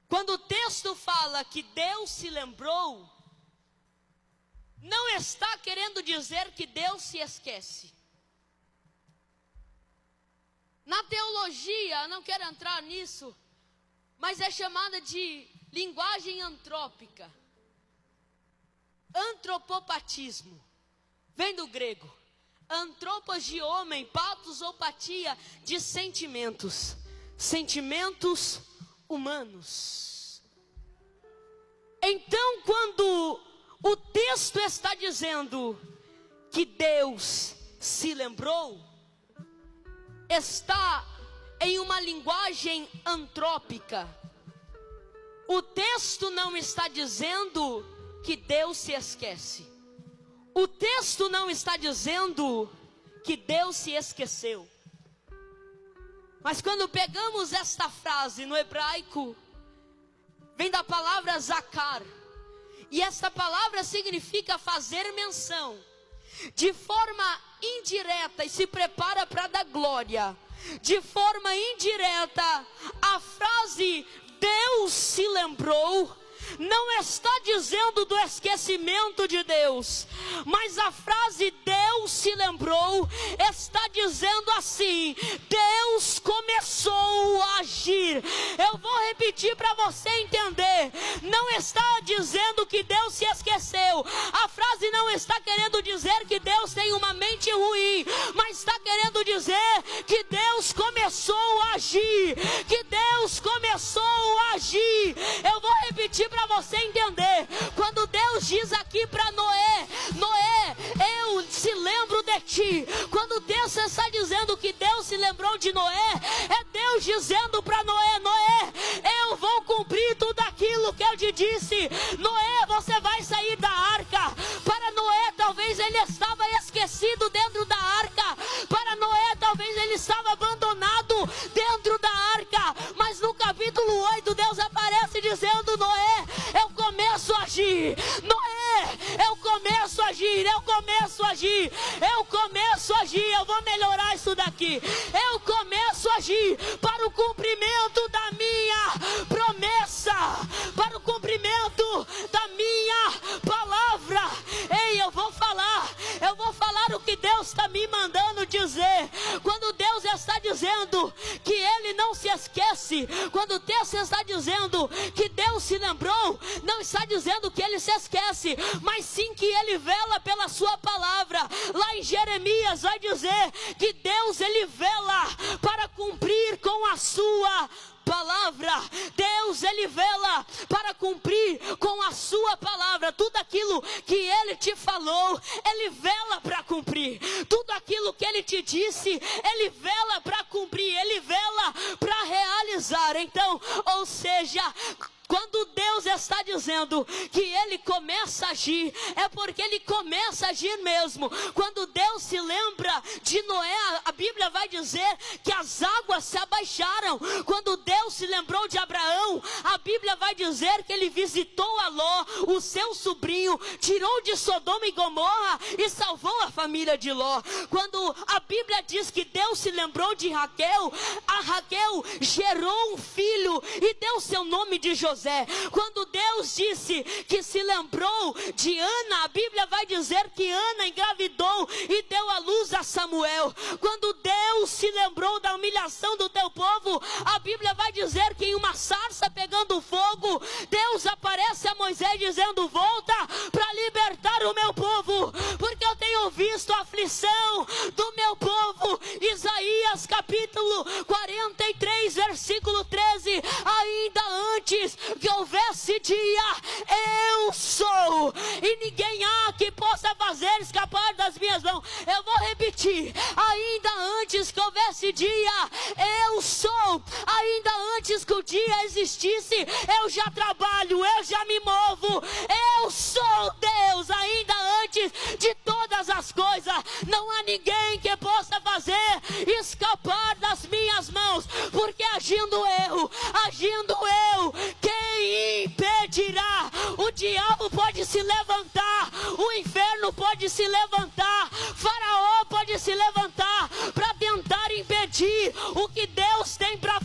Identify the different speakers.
Speaker 1: Quando o texto fala que Deus se lembrou, não está querendo dizer que Deus se esquece. Na teologia, não quero entrar nisso, mas é chamada de linguagem antrópica. Antropopatismo, vem do grego. Antropos de homem, patos ou patia de sentimentos. Sentimentos humanos. Então, quando o texto está dizendo que Deus se lembrou, está em uma linguagem antrópica. O texto não está dizendo que Deus se esquece. O texto não está dizendo que Deus se esqueceu. Mas quando pegamos esta frase no hebraico, vem da palavra zakar. E esta palavra significa fazer menção. De forma indireta, e se prepara para dar glória. De forma indireta, a frase Deus se lembrou não está dizendo do esquecimento de Deus, mas a frase Deus se lembrou está dizendo assim: Deus começou a agir. Eu vou repetir para você entender. Não está dizendo que Deus se esqueceu. A frase não está querendo dizer que Deus tem uma mente ruim, mas está querendo dizer que Deus começou a agir. Que Deus começou a agir. Eu vou repetir para você entender. Quando Deus diz aqui para Noé: Noé, eu se lembro de ti. Quando Deus está dizendo que Deus se lembrou de Noé, é Deus dizendo para Noé: Noé, eu vou cumprir tudo aquilo que eu te disse. Noé, você vai sair da arca. Para Noé, talvez ele estava esquecido dentro da arca. Para Noé, talvez ele estava abandonado dentro da arca. Mas no capítulo 8, Deus aparece dizendo: Noé, eu começo a agir. Noé, eu começo a agir. Eu começo a agir. Eu começo a agir. Eu vou melhorar isso daqui. Eu começo a agir para o cumprimento da minha promessa, para o cumprimento da minha palavra. Ei, eu vou falar o que Deus está me mandando dizer. Quando Deus está dizendo que Ele não se esquece, quando o texto está dizendo que Deus se lembrou, não está dizendo que Ele se esquece, mas sim que Ele vela pela sua palavra. Lá em Jeremias vai dizer que Deus, Ele vela para cumprir com a sua palavra. Deus, Ele vela para cumprir com a sua palavra. Tudo aquilo que Ele te falou, Ele vela para cumprir. Tudo aquilo que Ele te disse, Ele vela para cumprir. Ele vela para realizar. Então, ou seja, quando Deus está dizendo que Ele começa a agir, é porque Ele começa a agir mesmo. Quando Deus se lembra de Noé, a Bíblia vai dizer que as águas se abaixaram. Quando Deus se lembrou de Abraão, a Bíblia vai dizer que Ele visitou a Ló, o seu sobrinho, tirou de Sodoma e Gomorra e salvou a família de Ló. Quando a Bíblia diz que Deus se lembrou de Raquel, a Raquel gerou um filho e deu seu nome de José. Quando Deus disse que se lembrou de Ana, a Bíblia vai dizer que Ana engravidou e deu à luz a Samuel. Quando Deus se lembrou da humilhação do teu povo, a Bíblia vai dizer que em uma sarça pegando fogo, Deus aparece a Moisés dizendo: volta para libertar o meu povo, porque eu tenho visto a aflição do meu povo. Isaías capítulo 43, versículo 13: ainda antes que houvesse dia, eu sou, e ninguém há que possa fazer escapar das minhas mãos. Eu vou repetir: ainda antes que houvesse dia, eu sou. Ainda antes que o dia existisse, eu já trabalho, eu já me movo. Eu sou Deus. Ainda antes de todas as coisas, não há ninguém que possa fazer escapar das minhas mãos, porque agindo eu, quem impedirá? O diabo pode se levantar, o inferno pode se levantar, Faraó pode se levantar para tentar impedir o que Deus tem para